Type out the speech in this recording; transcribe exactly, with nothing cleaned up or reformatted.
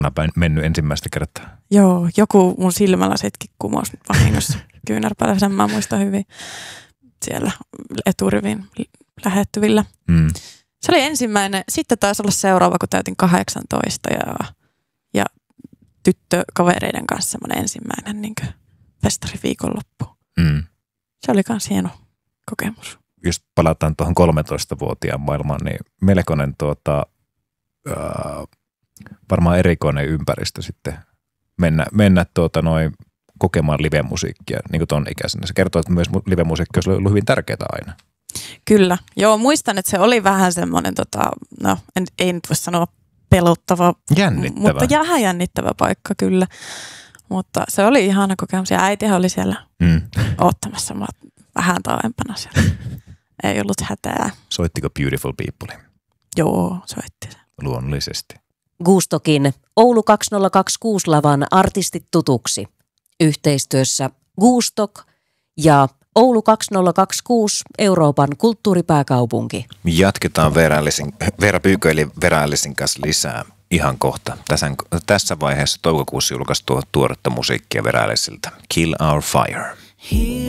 mennyt ensimmäistä kertaa. Joo, joku mun silmälasetkin kumosi vahingossa kyynärpäällä, mä muistan hyvin siellä eturivin lähettyvillä. Mm. Se oli ensimmäinen, sitten taisi olla seuraava, kun täytin kahdeksantoista ja, ja tyttökavereiden kanssa semmoinen ensimmäinen niin festariviikonloppu. Mm. Se oli myös hieno kokemus. Jos palataan tuohon kolmetoistavuotiaan maailmaan, niin melkoinen tuota, äh, varmaan erikoinen ympäristö sitten mennä, mennä tuota noin kokemaan livemusiikkia niin kuin ton ikäisenä. Se kertoo, että myös livemusiikki olisi ollut hyvin tärkeää aina. Kyllä. Joo, muistan, että se oli vähän semmoinen, tota, no en, ei nyt voi sanoa pelottava, jännittävä. mutta vähän jännittävä paikka kyllä. Mutta se oli ihana kokemus ja äitihän oli siellä mm. oottamassa mua vähän tauempana siellä. Ei ollut hätää. Soittiko Beautiful People? Joo, soitti se. Luonnollisesti. Gustokin Oulu kaksituhattakaksikymmentäkuusi-lavan artistit tutuksi. Yhteistyössä Gustok ja Oulu kaksituhattakaksikymmentäkuusi Euroopan kulttuuripääkaupunki. Jatketaan Veera Pyykö eli Vera Ellisin kanssa lisää ihan kohta. Tässä, tässä vaiheessa toukokuussa julkaistua tuoretta musiikkia Vera Ellisiltä. Kill Our Fire.